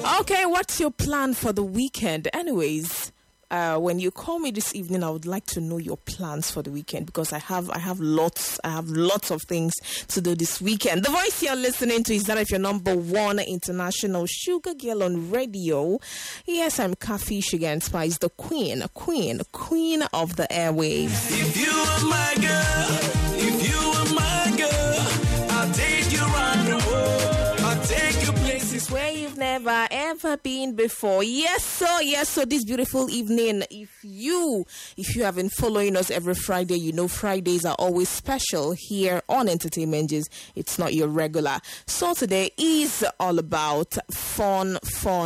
Okay, what's your plan for the weekend? Anyways, when you call me this evening, I would like to know your plans for the weekend because I have lots of things to do this weekend. The voice you're listening to is that of your number one international sugar girl on radio. Yes, I'm Coffee Sugar and Spice, the queen of the airwaves. If you are my girl, I'll take you around the world. I'll take you places where you've never ever been before. Yes, so this beautiful evening, if you have been following us every Friday, you know Fridays are always special here on Entertainment Gist. It's not your regular. So today is all about fun.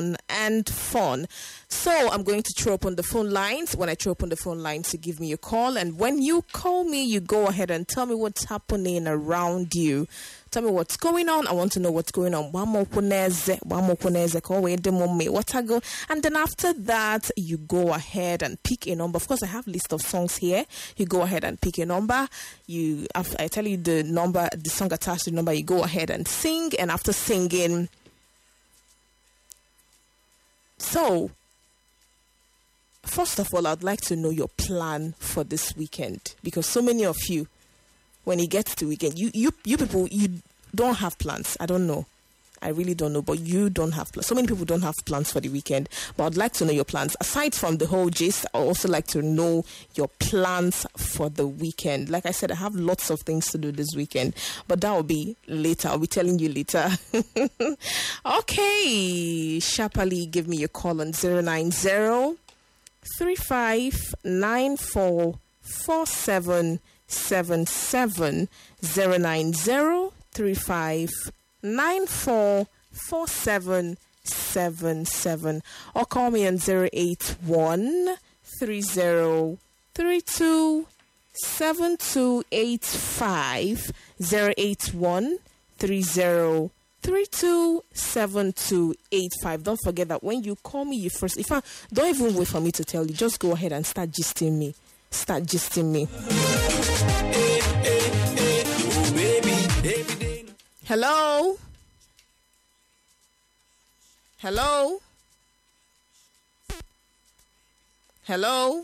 So I'm going to throw open the phone lines. When I throw open the phone lines, you give me a call, and when you call me, you go ahead and tell me what's happening around you. Tell me what's going on. I want to know what's going on. And then after that, you go ahead and pick a number. Of course, I have a list of songs here. You go ahead and pick a number. I tell you the number, the song attached to the number. You go ahead and sing. And after singing, so first of all, I'd like to know your plan for this weekend, because so many of you, when it gets to weekend, you people, you don't have plans. I don't know. I really don't know, but you don't have plans. So many people don't have plans for the weekend, but I'd like to know your plans. Aside from the whole gist, I'd also like to know your plans for the weekend. Like I said, I have lots of things to do this weekend, but that will be later. I'll be telling you later. Okay, sharply give me a call on 090-3594-4777 090-3594-4777 or call me on 081-3032-7285 081-3032-7285. Don't forget that when you call me, you first, don't even wait for me to tell you, just go ahead and start gisting me. Hello? Hello? Hello?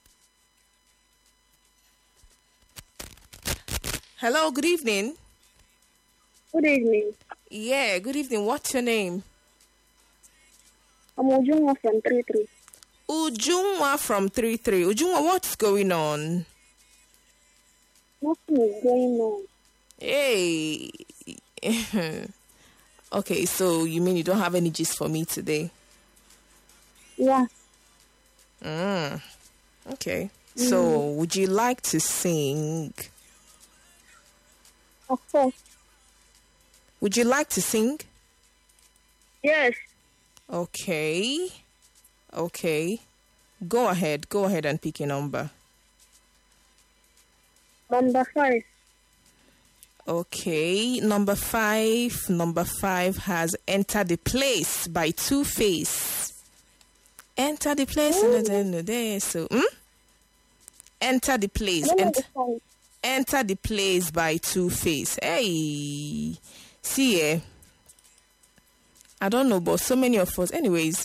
Hello, good evening. Good evening. Yeah, good evening. What's your name? I'm Ujungwa from 33. Ujungwa from 33. Ujungwa, what's going on? Nothing is going on. Hey. Okay, so you mean you don't have any gist for me today? Yeah. Okay. So, would you like to sing? Of course. Would you like to sing? Yes. Okay. Go ahead and pick a number. Number 5. Okay, number 5 has Enter the Place by Two-Face. Enter the place at the end of the day. So, Enter the Place. Enter the Place by Two-Face. Hey, see, I don't know, but so many of us. Anyways,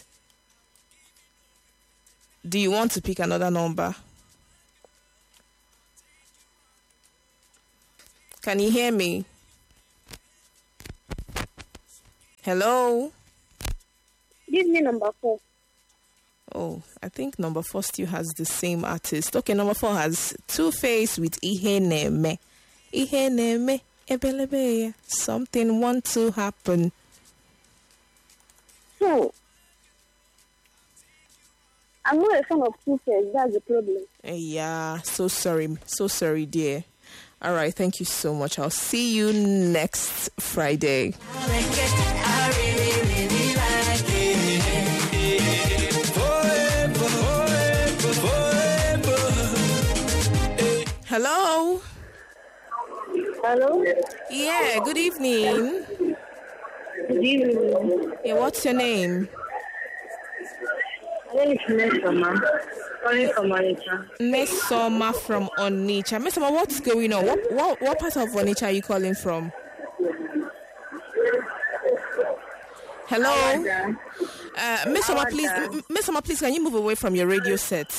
do you want to pick another number? Can you hear me? Hello? Give me number 4. Oh, I think number 4 still has the same artist. Okay, number 4 has Two-Face with Ihe Neme. Ihe Neme, Ebelebe. Something want to happen. So, I'm not a fan of Two-Face. That's the problem. Yeah, so sorry, dear. All right, thank you so much. I'll see you next Friday. I really like it. Forever. Hello? Hello? Yeah, good evening. Good evening. Yeah, what's your name? My name is Mesoma. Calling from Onitsha. Mesoma from Onitsha. Mesoma, what's going on? What part of Onitsha are you calling from? Hello? Awaja. Miss Oma, please, Miss Oma, please, can you move away from your radio set?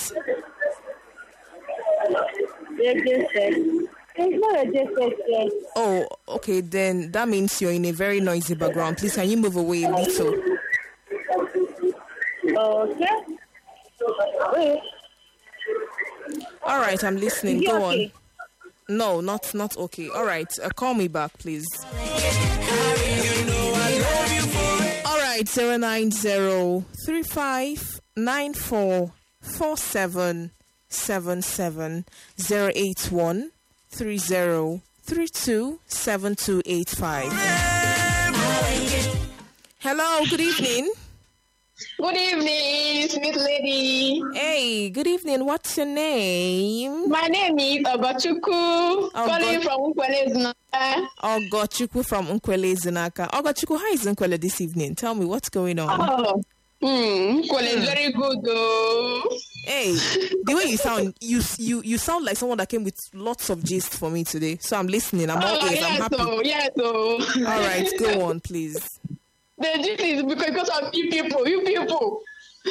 Radio set. It's not a radio set. Oh, okay, then that means you're in a very noisy background. Please, can you move away a little? Okay. Wait. All right, I'm listening. Is it Go okay? on. No, not okay. All right, call me back, please. All right, 090-3594-4777 081-3032-7285. Hello, good evening. Good evening, sweet lady. Hey, good evening. What's your name? My name is Ogochukwu, calling from Ukwele. Ogochukwu from Nkwele Zinaka. Ogochukwu, how is Nkwele this evening? Tell me what's going on. Oh, Ukwele is very good though. Hey, the way you sound, you sound like someone that came with lots of gist for me today. So I'm listening. I'm all ears. I'm happy. Yes, so. All right, go on, please. The gist is because of you people. People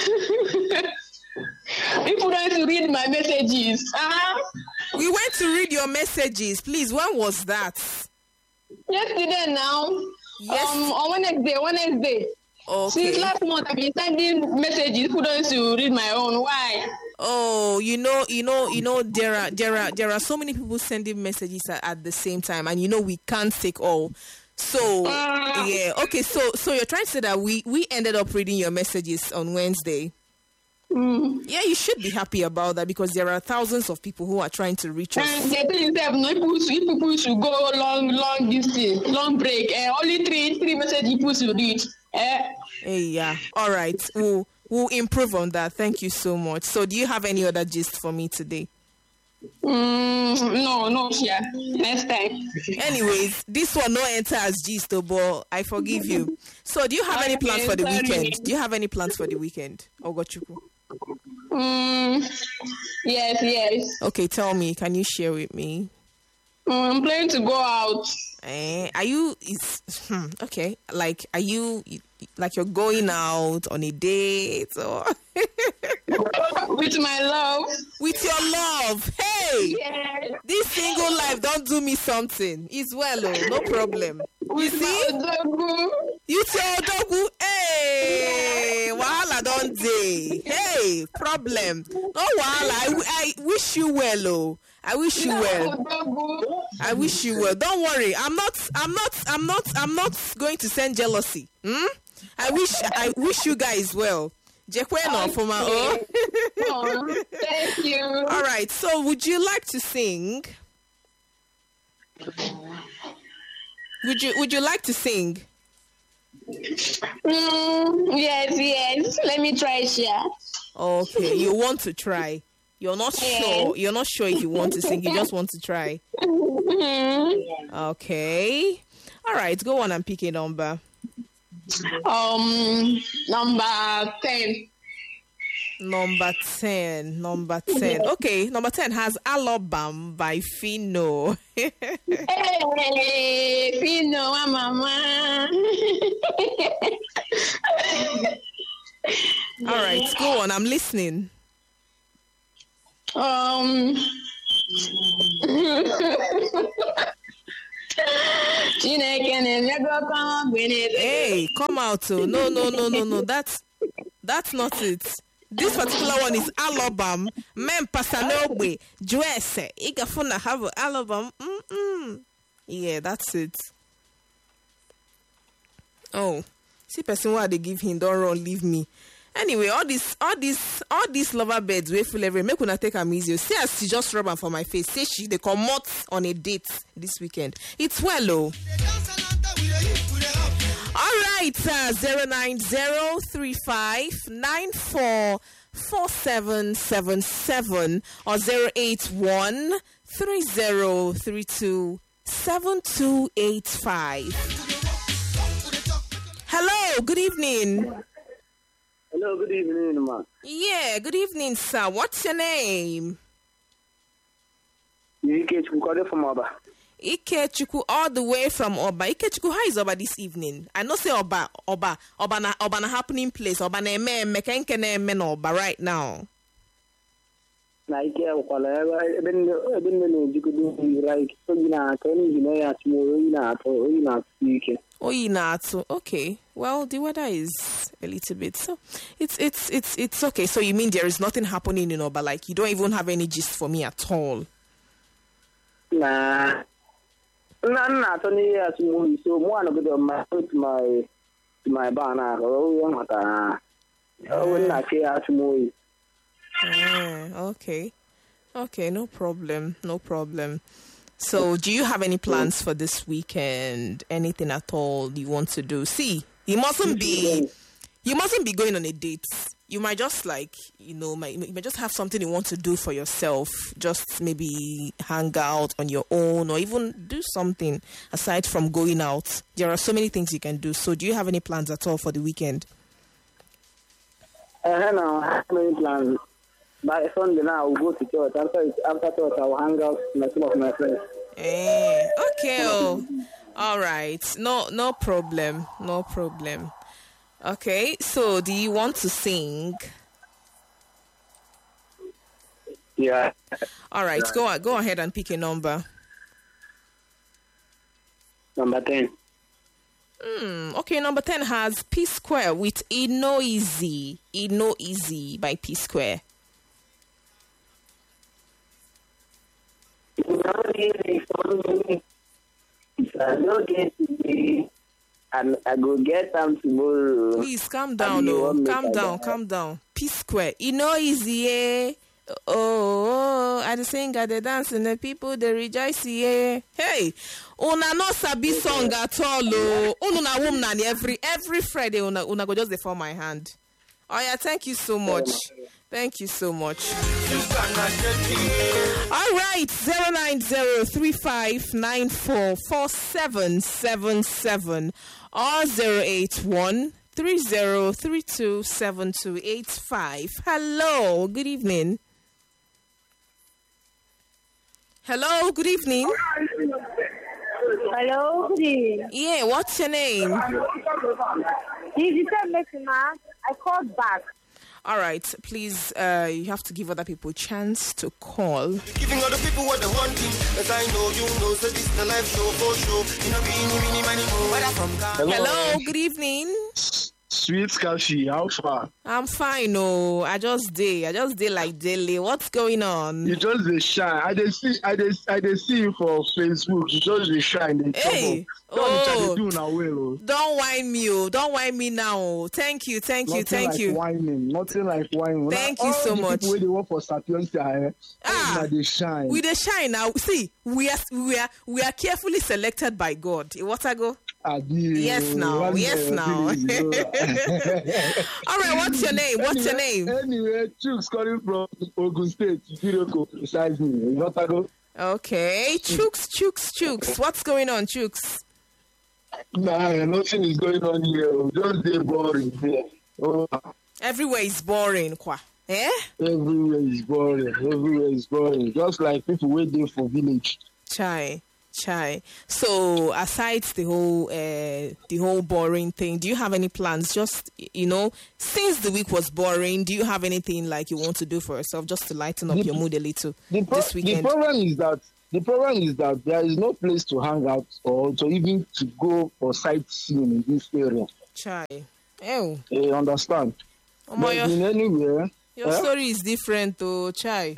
don't read my messages. We went to read your messages. Please, when was that? Yesterday now. Yes. On Wednesday. Okay. Since last month, I've been sending messages. Who don't to read my own? Why? Oh, you know, there are so many people sending messages at the same time, and we can't take all. So yeah, okay. So you're trying to say that we ended up reading your messages on Wednesday. Yeah, you should be happy about that because there are thousands of people who are trying to reach us. And they tell themselves, no, people should go long distance, long break. Only three messages people should read. Hey, yeah. All right. We'll improve on that. Thank you so much. So, do you have any other gist for me today? No, yeah. Next time. Anyways, this one no enter as gist, but I forgive you. So, do you have any plans for the weekend? Do you have any plans for the weekend? Ogochukwu? Yes. Okay, tell me. Can you share with me? I'm planning to go out. Are you? Okay. Like, are you? Like you're going out on a date or? With my love. With your love. Hey. Yes. This single life don't do me something. It's well, no problem. You see? You tell Dogu, hey, wahala don't day. Hey, problem. No wahala. I wish you well, oh. I wish you well. I wish you well. Don't worry. I'm not going to send jealousy. I wish you guys well. Jekweno for my own. Thank you. All right. So, would you like to sing? Would you like to sing? Yes. Let me try, Sha. Okay, you want to try. You're not sure. You're not sure if you want to sing. You just want to try. Okay. All right. Go on and pick a number. Number 10. Number 10. Okay, number 10 has Alobam by Fino. Hey, Fino, mama. All right, go on. I'm listening. Hey, come out. Oh. No. That's not it. This particular one is Alobam. Mem Pasanogbe. Juese. Igafuna have Alobam. Yeah, that's it. Oh. See person why they give him, don't run, leave me. Anyway, all these lover beds we feel every make una take am easy. See as she just rub am for my face. Say she they come out on a date this weekend. It's well, oh. All right, 090-3594-4777 or 081-3032-7285. Hello, good evening. Hello, good evening, ma. Yeah, good evening, sir. What's your name? Ikechukwu calling from Aba. Ikechuku all the way from Oba. Ikechuku, how is Oba this evening? I know say Oba na happening place. Oba na eme kenke na eme no Oba right now. Na ike akwala ebe no jikudu right. So na ka ni no ya tomorrow na ike. Oyi na atu. Okay. Well, the weather is a little bit so it's okay. So you mean there is nothing happening in Oba, like you don't even have any gist for me at all? Na to ni ya tomorrow. So mo an go to my bana. Oh mata. Oh na ke ya tomorrow. Okay, no problem. So, do you have any plans for this weekend? Anything at all you want to do? See, you mustn't be going on a date. You might just you might just have something you want to do for yourself. Just maybe hang out on your own or even do something aside from going out. There are so many things you can do. So, do you have any plans at all for the weekend? No, I have many plans. By Sunday now, I will go to church. After church, I will hang out with some of my friends. Okay. All right. No problem. Okay. So, do you want to sing? Yeah. All right. Go ahead and pick a number. Number 10. Okay, number 10 has P Square with It No Easy by P Square. And I go get them tomorrow. Please calm down, calm down. P Square. It no easy, eh? Oh, I sing, I dance, and the people they rejoice, yeah. Hey, una no sabi song at all, oh. Una woman every Friday, una go just dey for my hand. Oh yeah, thank you so much. All right, 09035944777 or 08130327285. Hello, good evening. Hello, good evening. Hello, good evening. Yeah, what's your name? This is Messima. I called back. All right, please, you have to give other people a chance to call. Giving other people what they want, as I know you know, so this is the life show for show. You know, mini, money, where I'm from. Hello, good evening. Sweet Kashi, how far? I'm fine, no. I just did like daily. What's going on? You just dey shine. I dey see you for Facebook. You just dey shine. Hey, don't whine me, don't whine me now. Thank you. Nothing like whining. Thank you so much. People they work for Sapientia, they shine. We dey shine now. See, we are carefully selected by God. What I go? Yes, now. All right, what's your name? Anyway, Chooks calling from Ogun State, Kiroko, besides me. What I go? Okay, Chooks. What's going on, Chooks? Nah, nothing is going on here. Just dey boring here. Everywhere is boring, kwa. Eh? Everywhere is boring. Just like people waiting for village. Chai. So aside the whole boring thing, do you have any plans? Just since the week was boring, do you have anything like you want to do for yourself just to lighten up your mood a little this weekend? The problem is that there is no place to hang out or to even to go for sightseeing in this area. Chai. Ew. You understand? In anywhere. Your story is different, though, Chai.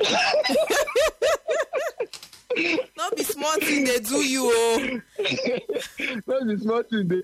Not be smart thing they do you, oh. Not be smart thing they